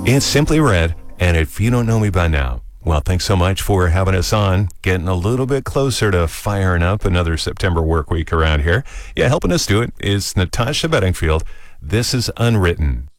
It's Simply Red, and if you don't know me by now, well, thanks so much for having us on, getting a little bit closer to firing up another September work week around here. Yeah, helping us do it is Natasha Bedingfield. This is Unwritten.